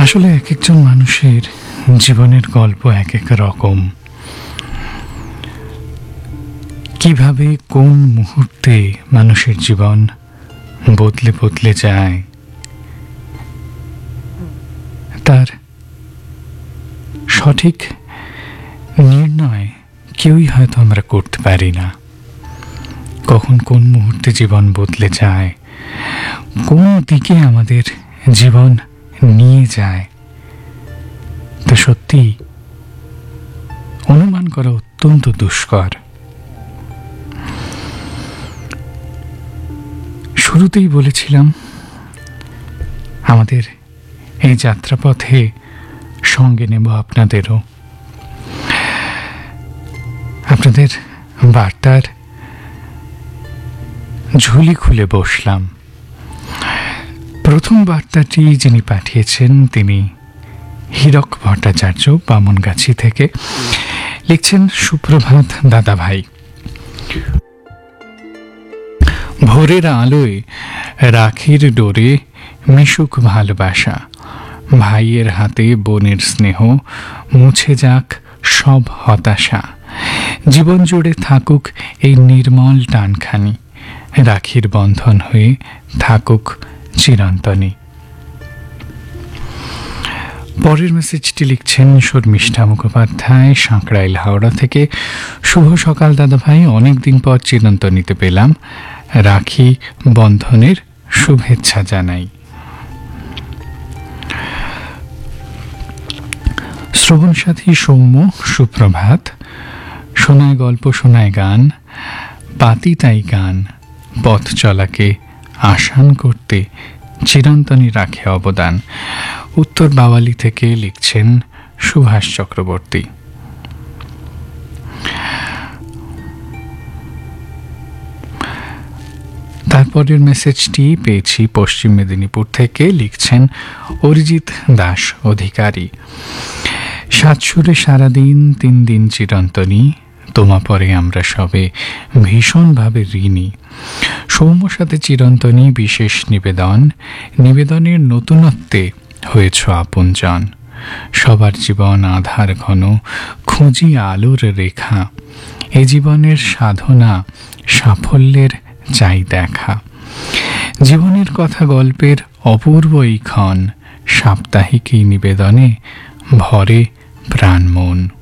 আসলে এক একজন মানুষের জীবনের গল্প এক এক রকম। কিভাবে কোন মুহূর্তে মানুষের জীবন বদলে বদলে যায় তার সঠিক নির্ণয় কেউই হয়তো আমরা করতে পারি না। কখন কোন মুহূর্তে জীবন বদলে যায়, কোন দিকে আমাদের জীবন নিয়ে যায়, তা সত্যি অনুমান করা অত্যন্ত দুষ্কর। শুরুতেই বলেছিলাম আমাদের এই যাত্রাপথে সঙ্গে নেব আপনাদেরও। আপনাদের বার্তার ঝুলি খুলে বসলাম। প্রথম বার্তাটি যিনি পাঠিয়েছেন তিনি হীরক ভট্টাচার্য, বামনগাছি থেকে। লিখছেন, সুপ্রভাত দাদা ভাই। ভোরের আলোয় রাখির ডোরে মিশুক ভালোবাসা, ভাইয়ের হাতে বোনের স্নেহ, মুছে যাক সব হতাশা। জীবন জুড়ে থাকুক এই নির্মল টানখানি, রাখির বন্ধন হয়ে থাকুক চিরন্তনী। পরের মেসেজটি লিখছেন শর্মিষ্ঠা মুখোপাধ্যায়, সাঁকড়াইল, হাওড়া থেকে। শুভ সকাল দাদা ভাই, অনেকদিন পর চিরন্তনীতে পেলাম, রাখি বন্ধনের শুভেচ্ছা জানাই। শ্রবণ সাথী সৌম্য, সুপ্রভাত। শোনায় গল্প, শোনায় গান, পাতি তাই গান, পথ চলাকে আসান করতে চিরন্তনী রাখে অবদান। উত্তর বাওয়ালি থেকে লিখছেন সুভাষ চক্রবর্তী। তারপরের মেসেজটি পেয়েছি পশ্চিম মেদিনীপুর থেকে। লিখছেন অরিজিৎ দাস অধিকারী। সাত সুরে সারাদিন, 3 দিন চিরন্তনী, তোমা পরে আমরা সবে ভীষণভাবে ঋণী। সৌম্য সাথে চিরন্তনী বিশেষ নিবেদন, নিবেদনের নতুনত্বে হয়েছ আপনজন। সবার জীবন আধার ঘন, খুঁজি আলোর রেখা। এ জীবনের সাধনা সাফল্যের চাই দেখা। জীবনের কথা গল্পের অপূর্ব এই ক্ষণ, সাপ্তাহিক এই নিবেদনে ভরে প্রাণ মন।